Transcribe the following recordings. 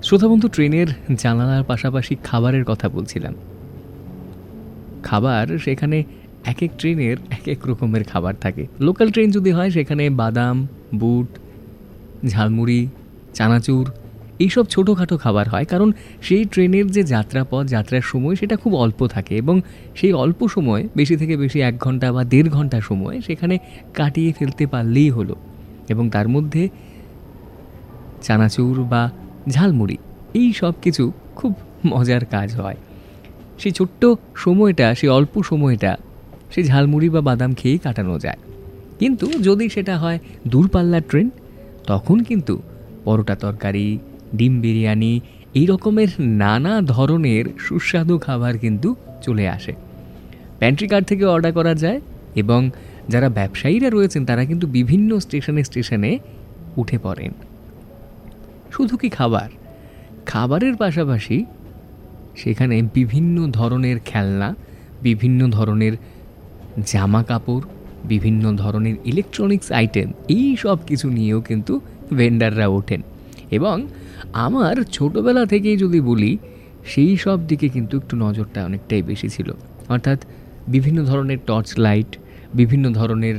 শ্রোতাবন্ধু, ট্রেনের জানালার পাশাপাশি খাবারের কথা বলছিলাম। খাবার সেখানে এক এক ট্রেনের এক এক রকমের খাবার থাকে। লোকাল ট্রেন যদি হয় সেখানে বাদাম, বুট, ঝালমুড়ি, চানাচুর এইসব ছোটোখাটো খাবার হয়, কারণ সেই ট্রেনের যে যাত্রাপথ, যাত্রার সময় সেটা খুব অল্প থাকে এবং সেই অল্প সময়, বেশি থেকে বেশি 1 ঘন্টা বা 1.5 ঘন্টা সময় সেখানে কাটিয়ে ফেলতে পারলেই হলো। এবং তার মধ্যে চানাচুর বা ঝালমুড়ি এই সব কিছু খুব মজার কাজ হয়। সেই ছোট্ট সময়টা, সেই অল্প সময়টা সেই ঝালমুড়ি বা বাদাম খেয়েই কাটানো যায়। কিন্তু যদি সেটা হয় দূরপাল্লার ট্রেন, তখন কিন্তু পরোটা তরকারি, ডিম বিরিয়ানি এই রকমের নানা ধরনের সুস্বাদু খাবার কিন্তু চলে আসে। প্যান্ট্রি কার থেকে অর্ডার করা যায় এবং যারা ব্যবসায়ীরা রয়েছেন তারা কিন্তু বিভিন্ন স্টেশনে স্টেশনে উঠে পড়েন। শুধু কি খাবার, খাবারের পাশাপাশি সেখানে বিভিন্ন ধরনের খেলনা, বিভিন্ন ধরনের জামা কাপড়, বিভিন্ন ধরনের ইলেকট্রনিক্স আইটেম এই সব কিছু নিয়েও কিন্তু ভেন্ডাররা ওঠেন। এবং আমার ছোটোবেলা থেকেই যদি বলি, সেই সব দিকে কিন্তু একটু নজরটা অনেকটাই বেশি ছিল। অর্থাৎ বিভিন্ন ধরনের টর্চ লাইট, বিভিন্ন ধরনের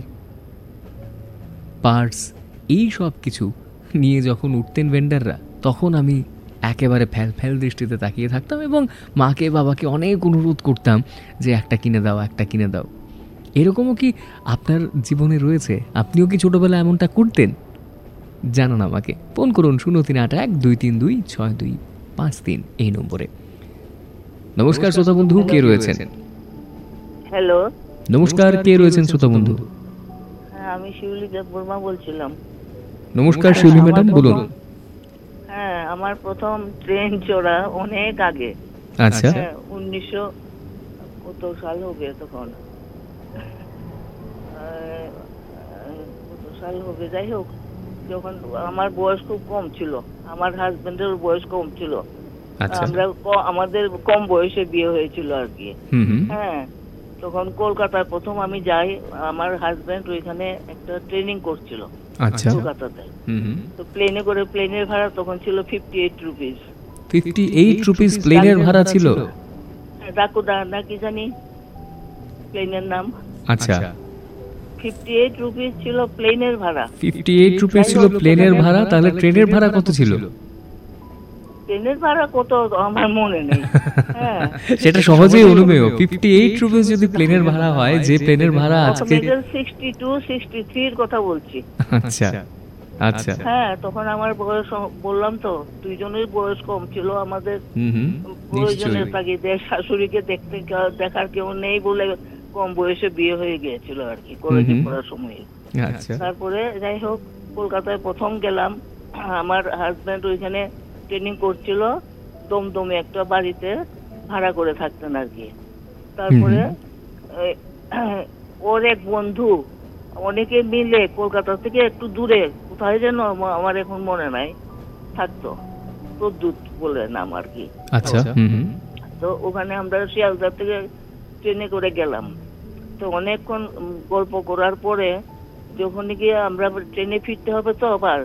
পার্টস এই সব কিছু নিয়ে যখন উঠতেন ভেন্ডাররা, তখন আমি একেবারে ফ্যাল দৃষ্টিতে তাকিয়ে থাকতাম এবং মাকে বাবাকে অনেক অনুরোধ করতাম যে একটা কিনে দাও, একটা কিনে দাও। এরকমও কি আপনার জীবনে রয়েছে? আপনিও কি ছোটোবেলায় এমনটা করতেন? জানান আমাকে। ফোন করুন 0381-232-6253 এই নম্বরে। নমস্কার শ্রোতা বন্ধু, কে রয়েছেন? হ্যালো, নমস্কার, কে রয়েছেন শ্রোতা বন্ধু? হ্যাঁ, আমি শিউলি দেববর্মা বলছিলাম। নমস্কার শিউলি ম্যাডাম, বলুন। হ্যাঁ, আমার প্রথম ট্রেন চড়া অনেক আগে। আচ্ছা, 1900 কত সাল হবে তখন, কত সাল হবে, যাই হোক, যখন আমার বয়স খুব কম ছিল, আমার হাজবেন্ডের বয়স কম ছিল, আমরা আমাদের কম বয়সে বিয়ে হয়েছিল আর কি। হ্যাঁ, তখন কলকাতায় প্রথম আমি যাই, আমার হাজবেন্ড ওইখানে একটা ট্রেনিং করছিল কলকাতাতে। তো প্লেনে করে, প্লেনের ভাড়া তখন ছিল 58 রুপিস। 58 রুপিস প্লেনের ভাড়া ছিল? ডাকুদা না কি জানি প্লেনের নাম। আচ্ছা, 58 রুপিস ছিল প্লেনের ভাড়া। 58 রুপিস ছিল প্লেনের ভাড়া। তাহলে ট্রেনের ভাড়া কত ছিল? ট্রেনের ভাড়া কত আমার মনে নেই। হ্যাঁ, সেটা সহজেই অনুমেয়। 58 রুপিস যদি প্লেনের ভাড়া হয়, যে প্লেনের ভাড়া আজকে 62 63 এর কথা বলছি। আচ্ছা আচ্ছা, হ্যাঁ, তখন আমার বয়স, বললাম তো, দুইজনের বয়স কম ছিল। আমাদের প্রয়োজনের তাগিদে শাশুড়িকে দেখার কেউ নেই বলে কম বয়সে বিয়ে হয়ে গিয়েছিল আর কি, কলেজে পড়ার সময়। তারপরে যাই হোক, কলকাতায় প্রথম গেলাম। আমার হাজবেন্ড ওইখানে ট্রেনিং করছিল, দমদমে একটা বাড়িতে ভাড়া করে থাকতেন আর কি। তারপরে ওর এক বন্ধু, অনেকে মিলে কলকাতা থেকে একটু দূরে কোথায় যেন, আমার এখন মনে নাই, থাকতো, প্রদ্যুৎ বলে নাম আর কি। আচ্ছা, তো ওখানে আমরা শিয়ালদা থেকে ট্রেনে করে গেলাম। তো অনেকক্ষণ গল্প করার পরে যখন গিয়ে আমরা ট্রেনে ফিরতে হবে, তো আবার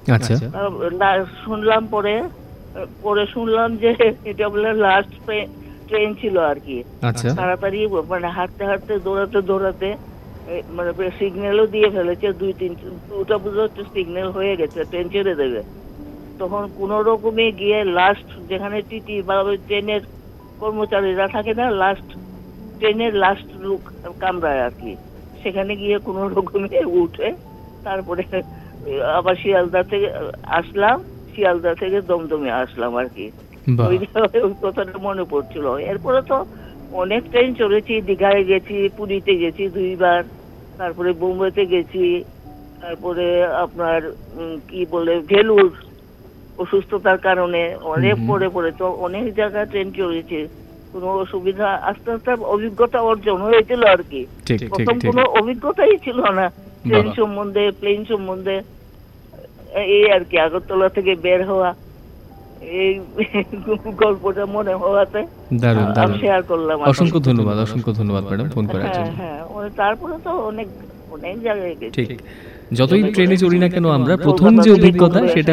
শুনলাম শুনলাম যে এটা বলে লাস্ট ট্রেন ছিল আর কি। তাড়াতাড়ি মানে হাঁটতে হাঁটতে, দৌড়াতে দৌড়াতে, মানে সিগন্যালও দিয়ে ফেলেছে, 2-3টা বুঝতে সিগন্যাল হয়ে গেছে, ট্রেন ছেড়ে দেবে। তখন কোন রকমে গিয়ে লাস্ট যেখানে টিটি বা ট্রেনের কর্মচারীরা থাকে না, লাস্ট ট্রেনের লাস্ট লুক কামরায় আর কি, সেখানে গিয়ে কোন রকমে উঠে তারপরে আবার শিয়ালদা থেকে আসলাম, শিয়ালদা থেকে দমদমে আসলাম আর কি। ওই কথাটা মনে পড়ছিল। এরপরে তো অনেক ট্রেন চলেছি, দীঘায় গেছি, পুরীতে গেছি 2বার, তারপরে বোম্বেতে গেছি, তারপরে আপনার কি বলে ভেলুর অসুস্থতার কারণে অনেক পরে তো অনেক জায়গায় ট্রেন চলেছে, কোনো অসুবিধা, আস্তে আস্তে অভিজ্ঞতা অর্জন হয়েছিল আর কি। প্রথম কোনো অভিজ্ঞতাই ছিল না ট্রেন সম্বন্ধে, প্লেন সম্বন্ধে, এই আর কি। আগরতলা থেকে বের হওয়া, এই গল্পটা মনে হওয়াতে আমি শেয়ার করলাম। অসংখ্য ধন্যবাদ ম্যাডাম ফোন করার জন্য। হ্যাঁ, তারপরে তো অনেক জায়গায় গেছি। যতই ট্রেনে চড়ি না কেন, আমরা প্রথম যে অভিজ্ঞতা সেটা